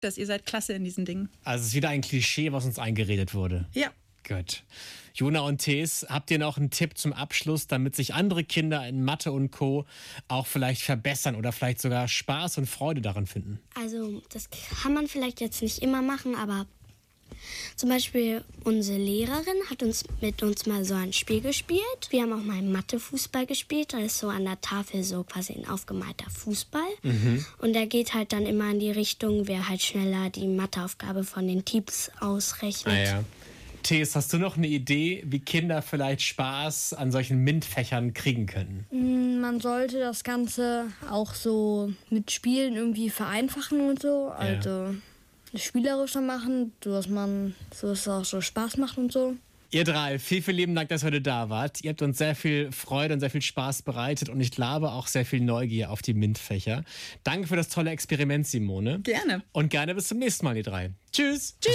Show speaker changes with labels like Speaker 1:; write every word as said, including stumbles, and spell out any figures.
Speaker 1: dass ihr seid klasse in diesen Dingen.
Speaker 2: Also es ist wieder ein Klischee, was uns eingeredet wurde.
Speaker 1: Ja.
Speaker 2: Gut. Jona und Thees, habt ihr noch einen Tipp zum Abschluss, damit sich andere Kinder in Mathe und Co. auch vielleicht verbessern oder vielleicht sogar Spaß und Freude daran finden?
Speaker 3: Also das kann man vielleicht jetzt nicht immer machen, aber zum Beispiel unsere Lehrerin hat uns mit uns mal so ein Spiel gespielt. Wir haben auch mal Mathe-Fußball gespielt. Da ist so an der Tafel so quasi ein aufgemalter Fußball. Mhm. Und der geht halt dann immer in die Richtung, wer halt schneller die Matheaufgabe von den Teams ausrechnet.
Speaker 2: Ah, ja. Thees, hast du noch eine Idee, wie Kinder vielleicht Spaß an solchen MINT-Fächern kriegen können?
Speaker 4: Man sollte das Ganze auch so mit Spielen irgendwie vereinfachen und so. Ja. Also spielerischer machen, so dass man, so dass es auch so Spaß macht und so.
Speaker 2: Ihr drei, vielen, vielen lieben Dank, dass ihr heute da wart. Ihr habt uns sehr viel Freude und sehr viel Spaß bereitet und ich glaube auch sehr viel Neugier auf die MINT-Fächer. Danke für das tolle Experiment, Simone.
Speaker 1: Gerne.
Speaker 2: Und gerne bis zum nächsten Mal, ihr drei. Tschüss.
Speaker 1: Tschüss.